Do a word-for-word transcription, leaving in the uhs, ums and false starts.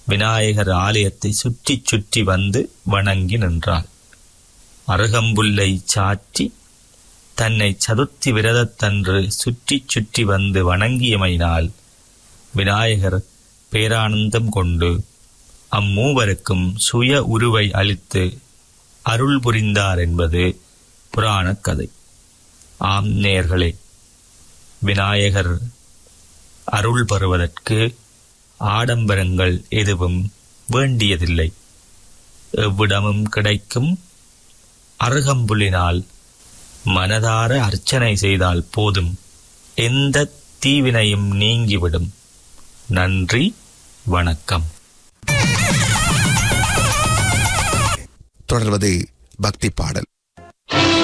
விநாயகர் ஆலயத்தை சுற்றி சுற்றி வந்து வணங்கி நின்றாள். அருகம்புல்லை சாற்றி தன்னை சதுர்த்தி விரதத்தன்று சுற்றி சுற்றி வந்து வணங்கியமையினால் விநாயகர் பேரானந்தம் கொண்டு அம்மூவருக்கும் சுய உருவை அளித்து அருள் புரிந்தார் என்பது புராண கதை. ஆம் நேயர்களே, விநாயகர் அருள் பெறுவதற்கு ஆடம்பரங்கள் எதுவும் வேண்டியதில்லை. எவ்விடமும் கிடைக்கும் அருகம்புலினால் மனதார அர்ச்சனை செய்தால் போதும், எந்த தீவினையும் நீங்கிவிடும். நன்றி, வணக்கம். தொடர்வது பக்தி பாடல்.